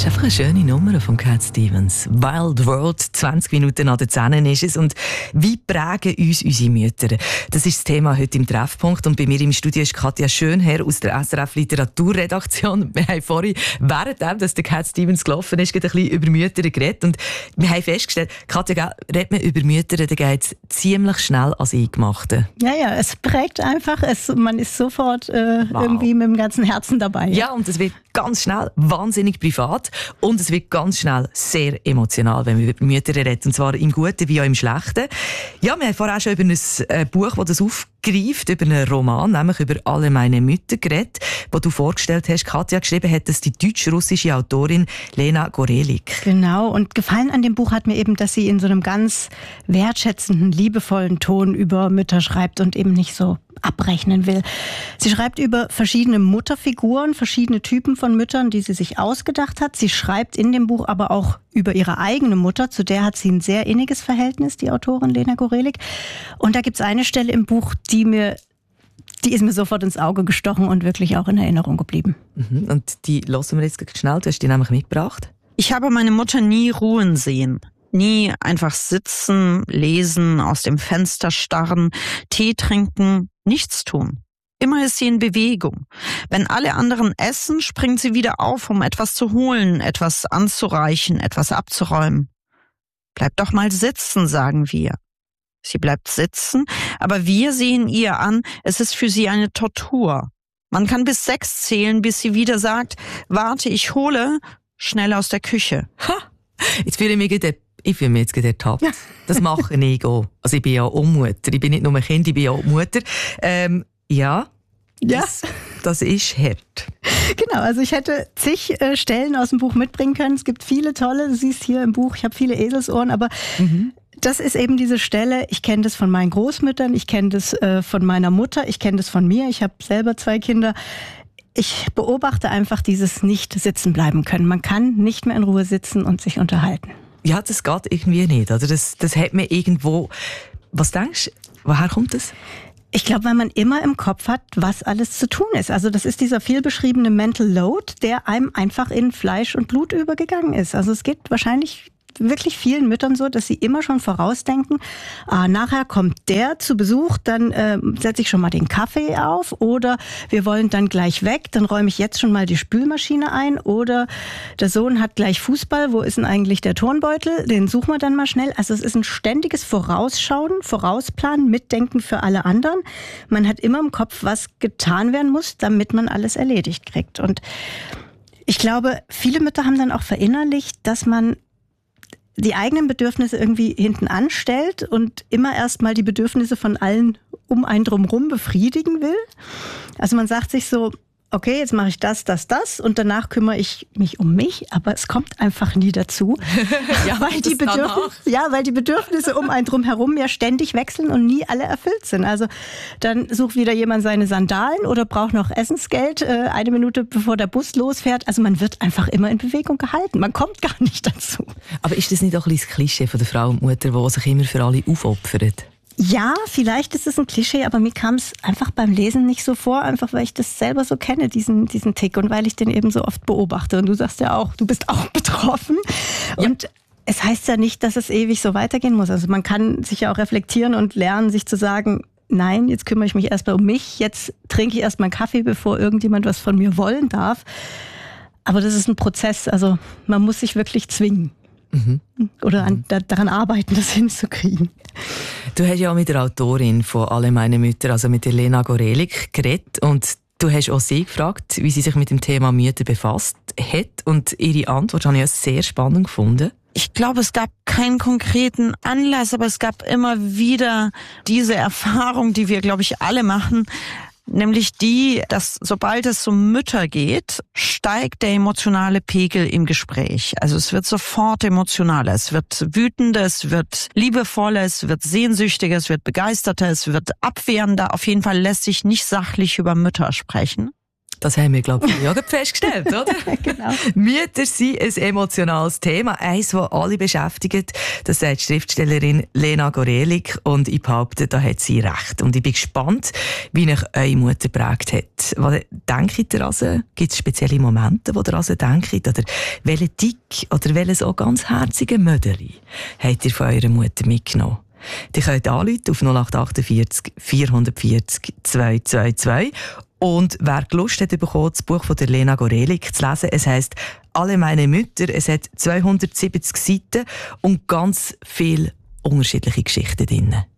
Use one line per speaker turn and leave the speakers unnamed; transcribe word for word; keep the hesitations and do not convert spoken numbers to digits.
ist einfach eine schöne Nummer von Cat Stevens. Wild World, zwanzig Minuten nach der zehn ist es. Und wie prägen uns unsere Mütter? Das ist das Thema heute im Treffpunkt. Und bei mir im Studio ist Katja Schönherr aus der S R F Literaturredaktion. Wir haben vorhin, währenddem, dass der Cat Stevens gelaufen ist, ein bisschen über Mütter geredet. Und wir haben festgestellt, Katja, redet man über Mütter, dann geht es ziemlich schnell ans Eingemachte.
Ja, ja, es prägt einfach. Es, man ist sofort äh, wow. irgendwie mit dem ganzen Herzen dabei.
Ja, und es wird ganz schnell wahnsinnig privat und es wird ganz schnell sehr emotional, wenn wir über Mütter reden, und zwar im Guten wie auch im Schlechten. Ja, wir haben vorher auch schon über ein Buch, das das aufgreift, über einen Roman, nämlich über «Alle meine Mütter» geredet, den du vorgestellt hast. Katja, geschrieben hat das die deutsch-russische Autorin Lena Gorelik.
Genau, und gefallen an dem Buch hat mir eben, dass sie in so einem ganz wertschätzenden, liebevollen Ton über Mütter schreibt und eben nicht so abrechnen will. Sie schreibt über verschiedene Mutterfiguren, verschiedene Typen von Müttern, die sie sich ausgedacht hat. Sie schreibt in dem Buch aber auch über ihre eigene Mutter, zu der hat sie ein sehr inniges Verhältnis, die Autorin Lena Gorelik. Und da gibt es eine Stelle im Buch, die mir, die ist mir sofort ins Auge gestochen und wirklich auch in Erinnerung geblieben.
Mhm. Und die hören wir jetzt schnell, du hast die nämlich mitgebracht.
Ich habe meine Mutter nie ruhen sehen. Nie einfach sitzen, lesen, aus dem Fenster starren, Tee trinken, nichts tun. Immer ist sie in Bewegung. Wenn alle anderen essen, springt sie wieder auf, um etwas zu holen, etwas anzureichen, etwas abzuräumen. Bleib doch mal sitzen, sagen wir. Sie bleibt sitzen, aber wir sehen ihr an, es ist für sie eine Tortur. Man kann bis sechs zählen, bis sie wieder sagt, warte, ich hole, schnell aus der Küche.
Ha! Jetzt fühle ich mich gerade Ich fühle mich jetzt gerade ertappt. Ja. Das mache ich auch. Also ich bin ja auch Mutter. Ich bin nicht nur ein Kind, ich bin auch Mutter. Ähm, ja,
ja.
Das, das ist hart.
Genau, also ich hätte zig äh, Stellen aus dem Buch mitbringen können. Es gibt viele tolle, du siehst hier im Buch, ich habe viele Eselsohren, aber mhm. das ist eben diese Stelle, ich kenne das von meinen Großmüttern, ich kenne das äh, von meiner Mutter, ich kenne das von mir, ich habe selber zwei Kinder. Ich beobachte einfach dieses Nicht-Sitzen-Bleiben können. Man kann nicht mehr in Ruhe sitzen und sich unterhalten.
Ja, das geht irgendwie nicht. Also das, das hat mir irgendwo... Was denkst du, woher kommt das?
Ich glaube, weil man immer im Kopf hat, was alles zu tun ist. Also das ist dieser vielbeschriebene Mental Load, der einem einfach in Fleisch und Blut übergegangen ist. Also es geht wahrscheinlich wirklich vielen Müttern so, dass sie immer schon vorausdenken, ah, nachher kommt der zu Besuch, dann äh, setze ich schon mal den Kaffee auf oder wir wollen dann gleich weg, dann räume ich jetzt schon mal die Spülmaschine ein oder der Sohn hat gleich Fußball, wo ist denn eigentlich der Turnbeutel, den suchen wir dann mal schnell. Also es ist ein ständiges Vorausschauen, Vorausplanen, Mitdenken für alle anderen. Man hat immer im Kopf, was getan werden muss, damit man alles erledigt kriegt. Und ich glaube, viele Mütter haben dann auch verinnerlicht, dass man die eigenen Bedürfnisse irgendwie hinten anstellt und immer erst mal die Bedürfnisse von allen um einen drumherum befriedigen will. Also man sagt sich so, okay, jetzt mache ich das, das, das und danach kümmere ich mich um mich, aber es kommt einfach nie dazu. ja, weil die Bedürfnisse, ja, weil die Bedürfnisse um einen drumherum ja ständig wechseln und nie alle erfüllt sind. Also dann sucht wieder jemand seine Sandalen oder braucht noch Essensgeld äh, eine Minute bevor der Bus losfährt. Also man wird einfach immer in Bewegung gehalten. Man kommt gar nicht dazu.
Aber ist das nicht auch ein bisschen das Klischee von der Frau und Mutter, die sich immer für alle aufopfert?
Ja, vielleicht ist es ein Klischee, aber mir kam es einfach beim Lesen nicht so vor, einfach weil ich das selber so kenne, diesen, diesen Tick und weil ich den eben so oft beobachte. Und du sagst ja auch, du bist auch betroffen. Ja. Und es heißt ja nicht, dass es ewig so weitergehen muss. Also man kann sich ja auch reflektieren und lernen, sich zu sagen, nein, jetzt kümmere ich mich erstmal um mich, jetzt trinke ich erstmal einen Kaffee, bevor irgendjemand was von mir wollen darf. Aber das ist ein Prozess, also man muss sich wirklich zwingen. Mhm. Oder an, da, daran arbeiten, das hinzukriegen.
Du hast ja auch mit der Autorin von «Alle meine Mütter», also mit der Lena Gorelik, geredet und du hast auch sie gefragt, wie sie sich mit dem Thema Mütter befasst hat und ihre Antwort habe ich sehr spannend gefunden.
Ich glaube, es gab keinen konkreten Anlass, aber es gab immer wieder diese Erfahrung, die wir, glaube ich, alle machen, nämlich die, dass sobald es um Mütter geht, steigt der emotionale Pegel im Gespräch. Also es wird sofort emotionaler, es wird wütender, es wird liebevoller, es wird sehnsüchtiger, es wird begeisterter, es wird abwehrender. Auf jeden Fall lässt sich nicht sachlich über Mütter sprechen.
Das haben wir, glaube ich, ja festgestellt, oder?
Genau.
Mütter sind ein emotionales Thema, eins, das alle beschäftigt. Das sagt die Schriftstellerin Lena Gorelik und ich behaupte, da hat sie recht. Und ich bin gespannt, wie euch eure Mutter geprägt hat. Was denkt ihr also? Gibt es spezielle Momente, wo ihr also denkt? Oder welche dick oder welche so ganz herzige Möderli habt ihr von eurer Mutter mitgenommen? Die könnt anrufen auf null acht achtundvierzig vierhundertvierzig zweihundertzweiundzwanzig. Und wer Lust hat bekommen, das Buch von der Lena Gorelik zu lesen, es heisst «Alle meine Mütter», es hat zweihundertsiebzig Seiten und ganz viele unterschiedliche Geschichten drin.